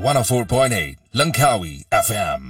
104.8 Langkawi FM.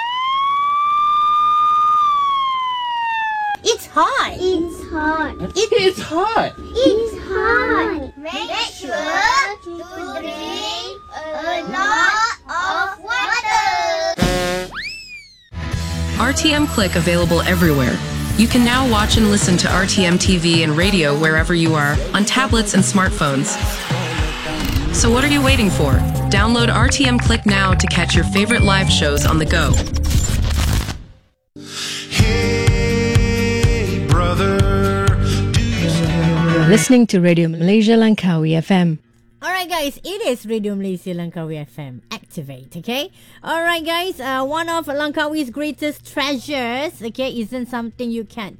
It's hot. It's hot. It's hot. It's hot. Make sure to drink a lot of water. RTM Click available everywhere. You can now watch and listen to RTM TV and radio wherever you are on tablets and smartphones. So what are you waiting for? Download RTM Click now to catch your favorite live shows on the go. Hey, brother, do you You're listening to Radio Malaysia Langkawi FM. Alright guys, it is Radio Malaysia Langkawi FM. Activate, okay? Alright guys, one of Langkawi's greatest treasures, okay, isn't something you can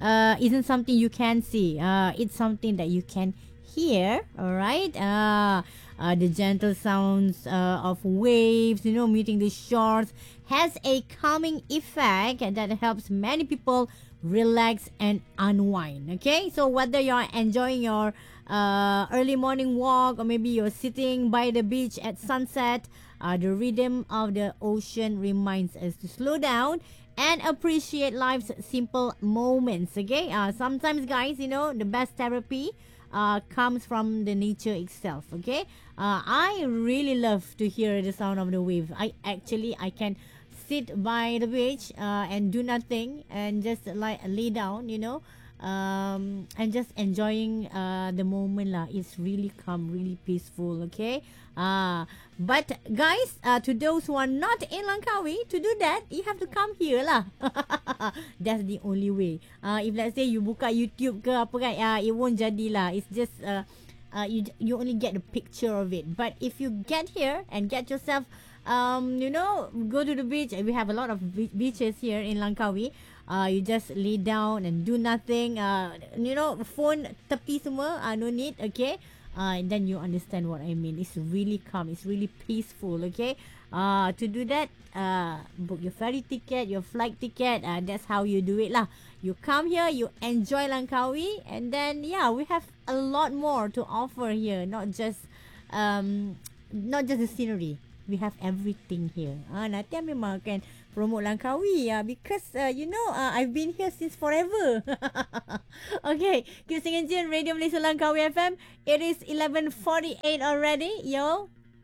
see. It's something that you can hear, alright? The gentle sounds of waves, meeting the shores has a calming effect that helps many people relax and unwind, okay? So whether you're enjoying your early morning walk or maybe you're sitting by the beach at sunset, the rhythm of the ocean reminds us to slow down and appreciate life's simple moments, okay? Sometimes guys, the best therapy comes from the nature itself, okay? I really love to hear the sound of the wave. I can sit by the beach and do nothing and just like lay down, and just enjoying the moment lah. It's really calm, really peaceful, okay? But guys, to those who are not in Langkawi, to do that, you have to come here lah. That's the only way. If let's say you buka YouTube ke apa kan, it won't jadi lah. It's just you only get a picture of it. But if you get here and get yourself go to the beach. We have a lot of beaches here in Langkawi. You just lay down and do nothing. Phone tepi semua. No need, okay? And then you understand what I mean. It's really calm. It's really peaceful, okay? To do that, book your ferry ticket, your flight ticket. That's how you do it lah. You come here, you enjoy Langkawi, and then we have a lot more to offer here. Not just the scenery. We have everything here. Nanti I memang akan promote Langkawi because I've been here since forever. Okay, kita sengaja Radio Malaysia Langkawi FM. It is 11:48 already. Yo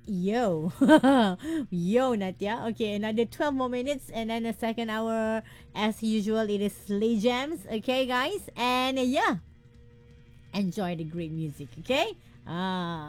Natia. Okay, another 12 more minutes and then the second hour as usual it is Slay Jams. Okay guys, and enjoy the great music, okay?